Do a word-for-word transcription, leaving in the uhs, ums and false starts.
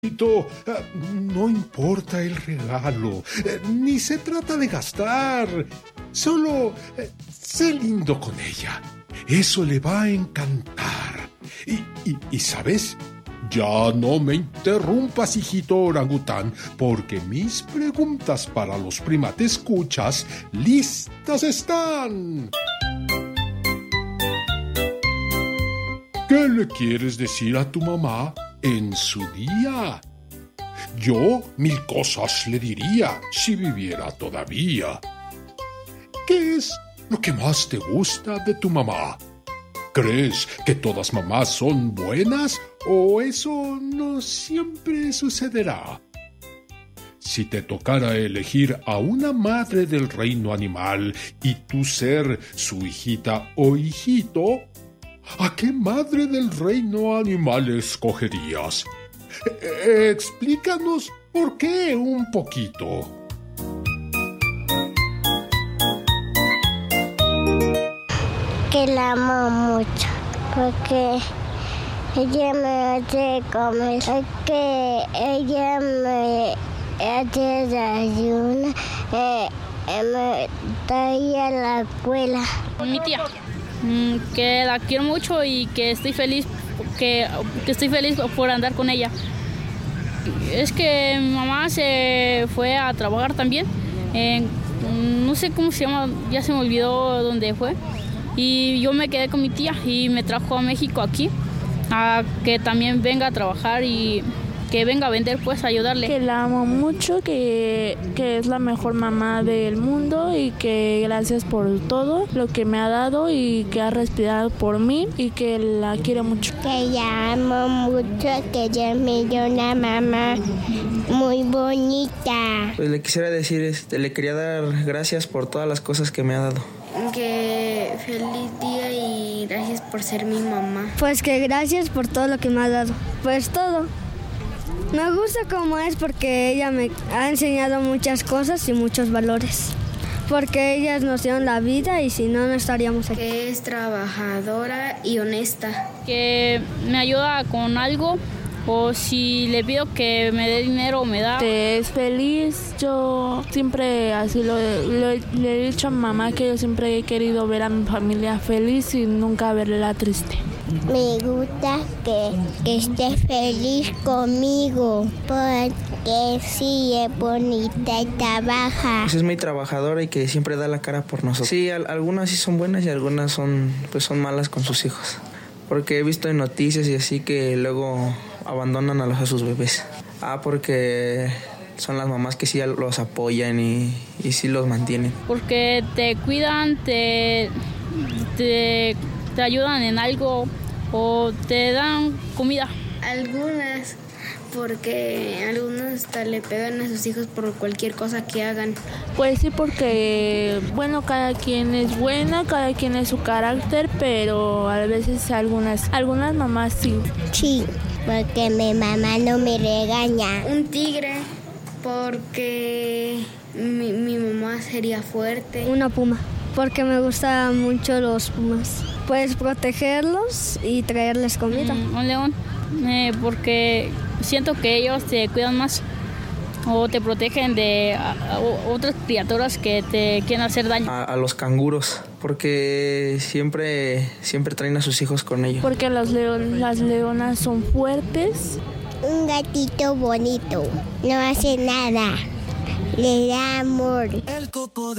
Hijito, no importa el regalo, ni se trata de gastar. Solo sé lindo con ella. Eso le va a encantar. Y, y, y ¿sabes? Ya no me interrumpas, hijito orangután, porque mis preguntas para los primates escuchas listas están. ¿Qué le quieres decir a tu mamá en su día? Yo mil cosas le diría si viviera todavía. ¿Qué es lo que más te gusta de tu mamá? ¿Crees que todas mamás son buenas o eso no siempre sucederá? Si te tocara elegir a una madre del reino animal y tú ser su hijita o hijito, ¿a qué madre del reino animal escogerías? E- explícanos por qué un poquito. Que la amo mucho, porque ella me hace comer, que ella me hace desayuno, eh, eh, me trae a la escuela. Mi tía, que la quiero mucho y que estoy feliz, que, que estoy feliz por andar con ella. Es que mi mamá se fue a trabajar también, en, no sé cómo se llama, ya se me olvidó dónde fue. Y yo me quedé con mi tía y me trajo a México aquí, a que también venga a trabajar y que venga a vender, pues a ayudarle. Que la amo mucho, que, que es la mejor mamá del mundo y que gracias por todo lo que me ha dado y que ha respirado por mí y que la quiero mucho. Que la amo mucho, que ella me dio una mamá muy bonita. Pues le quisiera decir, este, le quería dar gracias por todas las cosas que me ha dado. Que feliz día y gracias por ser mi mamá. Pues que gracias por todo lo que me ha dado. Pues todo. Me gusta como es porque ella me ha enseñado muchas cosas y muchos valores. Porque ellas nos dieron la vida y si no, no estaríamos aquí. Que es trabajadora y honesta. Que me ayuda con algo. O si le pido que me dé dinero, me da. Que es feliz. Yo siempre así lo, lo, le he dicho a mi mamá que yo siempre he querido ver a mi familia feliz y nunca verla triste. Me gusta que, que esté feliz conmigo porque sí es bonita y trabaja. Pues es muy trabajadora y que siempre da la cara por nosotros. Sí, al, algunas sí son buenas y algunas son, pues son malas con sus hijos. Porque he visto en noticias y así que luego abandonan a, los, a sus bebés. Ah, porque son las mamás que sí los apoyan y, y sí los mantienen. Porque te cuidan, te, te, te ayudan en algo o te dan comida. Algunas, porque algunas hasta le pegan a sus hijos por cualquier cosa que hagan. Pues sí, porque bueno, cada quien es buena, cada quien es su carácter, pero a veces algunas, algunas mamás sí. Sí, porque mi mamá no me regaña. Un tigre, porque mi, mi mamá sería fuerte. Una puma, porque me gustan mucho los pumas. Puedes protegerlos y traerles comida. Mm, un león, eh, porque siento que ellos te cuidan más o te protegen de a, a, otras criaturas que te quieren hacer daño. A, a los canguros, porque siempre, siempre traen a sus hijos con ellos. Porque los leon, las leonas son fuertes. Un gatito bonito, no hace nada, le da amor. El cocodrilo.